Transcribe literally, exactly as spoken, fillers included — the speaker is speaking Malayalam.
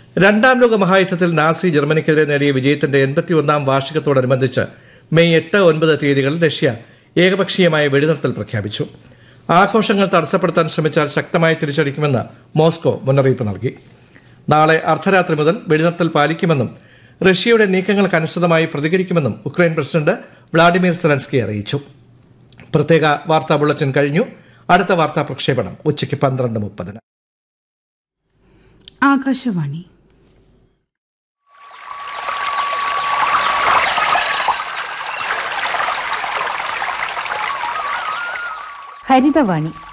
രണ്ടാം ലോക മഹായുദ്ധത്തിൽ നാസി ജർമ്മനിക്കെതിരെ നേടിയ വിജയത്തിന്റെ എൺപത്തിയൊന്നാം വാർഷികത്തോടനുബന്ധിച്ച് മെയ് എട്ട് ഒൻപത് തീയതികളിൽ റഷ്യ ഏകപക്ഷീയമായ വെടിനിർത്തൽ പ്രഖ്യാപിച്ചു. ആഘോഷങ്ങൾ തടസ്സപ്പെടുത്താൻ ശ്രമിച്ചാൽ ശക്തമായി തിരിച്ചടിക്കുമെന്ന് മോസ്കോ മുന്നറിയിപ്പ് നൽകി. നാളെ അർദ്ധരാത്രി മുതൽ വെടിനിർത്തൽ പാലിക്കുമെന്നും റഷ്യയുടെ നീക്കങ്ങൾക്കനുസൃതമായി പ്രതികരിക്കുമെന്നും ഉക്രൈൻ പ്രസിഡന്റ് വ്ളാഡിമിർ സെലൻസ്കി അറിയിച്ചു. പ്രത്യേക വാർത്താ ബുള്ളറ്റിൻ കഴിഞ്ഞു. അടുത്ത വാർത്താ പ്രക്ഷേപണം ഉച്ചയ്ക്ക് പന്ത്രണ്ട് മുപ്പതിന്. ആകാശവാണി. ഹരിതവാണി.